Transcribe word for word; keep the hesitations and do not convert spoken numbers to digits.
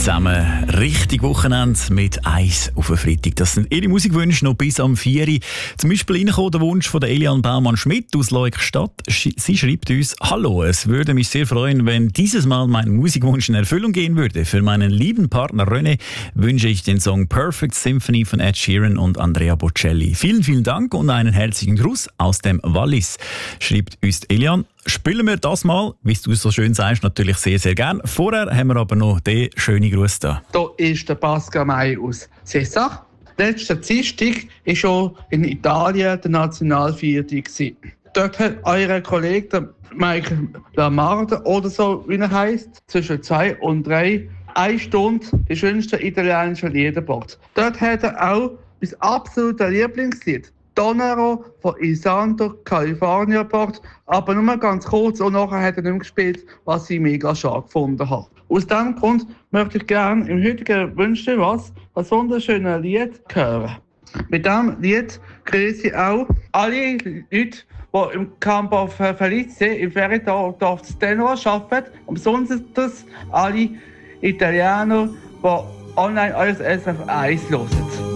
zusammen. Richtig Wochenende mit Eis auf den Freitag. Das sind Ihre Musikwünsche noch bis am vier Uhr. Zum Beispiel reingekommen der Wunsch von der Eliane Baumann-Schmidt aus Leukstadt. Sie schreibt uns: Hallo, es würde mich sehr freuen, wenn dieses Mal mein Musikwunsch in Erfüllung gehen würde. Für meinen lieben Partner René wünsche ich den Song Perfect Symphony von Ed Sheeran und Andrea Bocelli. Vielen, vielen Dank und einen herzlichen Gruß aus dem Wallis, schreibt uns Eliane. Spielen wir das mal, wie du so schön sagst, natürlich sehr, sehr gern. Vorher haben wir aber noch den schönen Gruß da. Hier ist der Pascal May aus Sessach. Letzten Dienstag war schon in Italien der Nationalviertag. Dort hat euer Kollege, der Michael Lamarde oder so, wie er heisst, zwischen zwei und drei, eine Stunde die schönsten italienischen Lieder gebracht. Dort hat er auch mein absolutes Lieblingslied Donero von Isando, California gebracht, aber nur ganz kurz und nachher hat er nicht mehr gespielt, was ich mega schade gefunden habe. Aus diesem Grund möchte ich gerne im heutigen Wünschen was, ein wunderschönes Lied hören. Mit diesem Lied grüße ich auch alle Leute, die im Campus Felice im Feriendorf Stenor arbeiten, und besonders alle Italiener, die online alles S F eins hören.